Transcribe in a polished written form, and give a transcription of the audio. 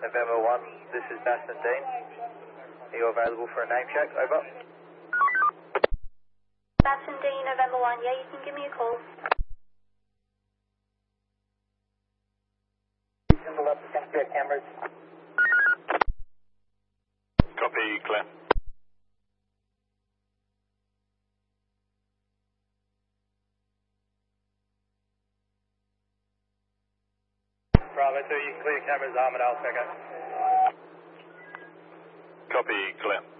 November 1, this is Baston Dean. Are you available for a name check? Over. Baston Dean, November 1, yeah, you can give me a call. Cameras. Copy, clear. Bravo 2, you can clear cameras, Armid Alpha. Copy, clear.